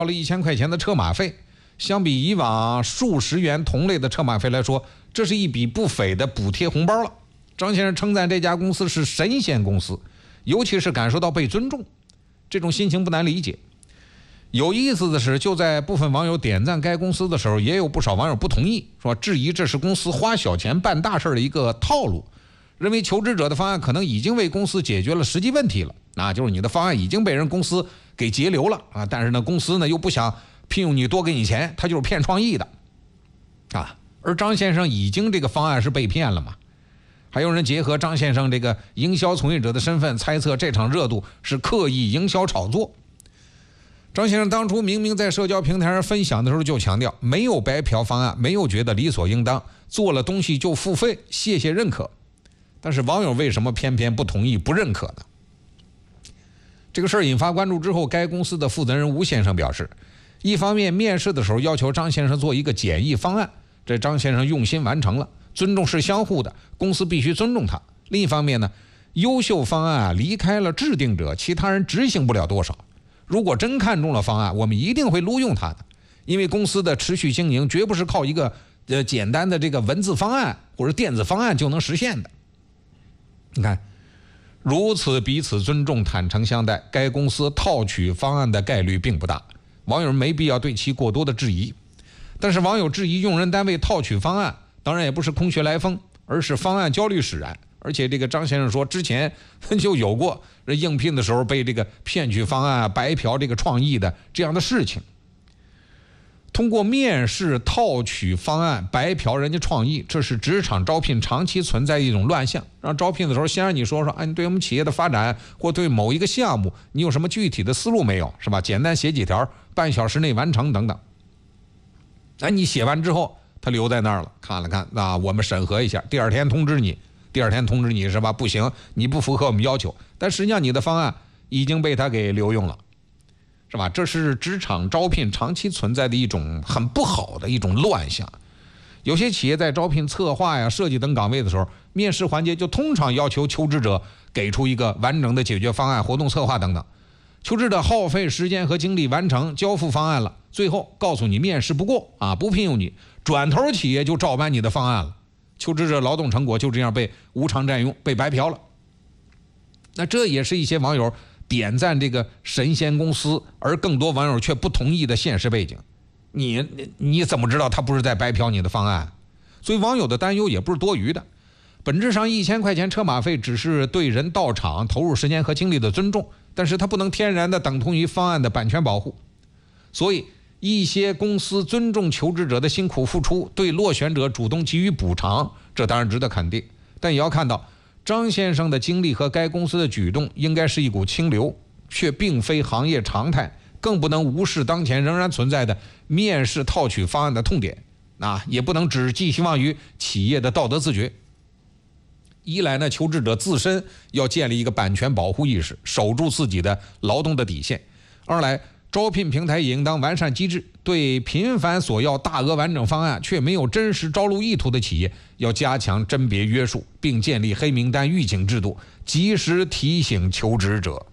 了1000块钱的车马费，相比以往数十元同类的车马费来说，这是一笔不菲的补贴红包了。张先生称赞这家公司是神仙公司，尤其是感受到被尊重，这种心情不难理解。有意思的是，就在部分网友点赞该公司的时候，也有不少网友不同意，说质疑这是公司花小钱办大事的一个套路，认为求职者的方案可能已经为公司解决了实际问题了，就是你的方案已经被人公司给截留了但是呢，公司呢又不想聘用你多给你钱，他就是骗创意的而张先生已经这个方案是被骗了嘛。还有人结合张先生这个营销从业者的身份，猜测这场热度是刻意营销炒作。张先生当初明明在社交平台上分享的时候就强调，没有白嫖方案，没有觉得理所应当，做了东西就付费，谢谢认可。但是网友为什么偏偏不同意不认可呢？这个事儿引发关注之后，该公司的负责人吴先生表示，一方面面试的时候要求张先生做一个简易方案，这张先生用心完成了，尊重是相互的，公司必须尊重他。另一方面呢，优秀方案离开了制定者，其他人执行不了多少。如果真看中了方案，我们一定会录用他的，因为公司的持续经营绝不是靠一个简单的这个文字方案或者电子方案就能实现的。你看，如此彼此尊重、坦诚相待，该公司套取方案的概率并不大，网友们没必要对其过多的质疑。但是网友质疑用人单位套取方案，当然也不是空穴来风，而是方案焦虑使然。而且这个张先生说，之前就有过应聘的时候被这个骗取方案、白嫖这个创意的这样的事情。通过面试套取方案、白嫖人家创意，这是职场招聘长期存在的一种乱象。让招聘的时候先让你说你对我们企业的发展或对某一个项目你有什么具体的思路没有，是吧？简单写几条，半小时内完成等等。你写完之后他留在那儿了，看了看，我们审核一下，第二天通知你是吧？不行，你不符合我们要求，但实际上你的方案已经被他给留用了，是吧？这是职场招聘长期存在的一种很不好的一种乱象。有些企业在招聘策划呀、设计等岗位的时候，面试环节就通常要求求职者给出一个完整的解决方案、活动策划等等。求职者耗费时间和精力完成交付方案了，最后告诉你面试不过不聘用你，转头企业就照搬你的方案了。求职者劳动成果就这样被无偿占用、被白嫖了。那这也是一些网友点赞这个神仙公司，而更多网友却不同意的现实背景。你怎么知道他不是在白嫖你的方案？所以网友的担忧也不是多余的。本质上1000块钱车马费只是对人到场投入时间和精力的尊重，但是它不能天然的等同于方案的版权保护。所以一些公司尊重求职者的辛苦付出，对落选者主动给予补偿，这当然值得肯定。但也要看到张先生的经历和该公司的举动应该是一股清流，却并非行业常态，更不能无视当前仍然存在的面试套取方案的痛点，也不能只寄希望于企业的道德自觉。一来呢，求职者自身要建立一个版权保护意识，守住自己的劳动的底线；二来，招聘平台也应当完善机制，对频繁索要大额完整方案却没有真实招录意图的企业，要加强甄别约束，并建立黑名单预警制度，及时提醒求职者。